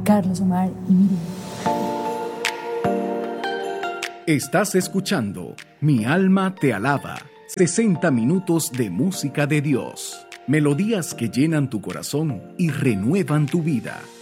Carlos Omar y Miriam. Estás escuchando Mi alma te alaba. 60 minutos de música de Dios. Melodías que llenan tu corazón y renuevan tu vida.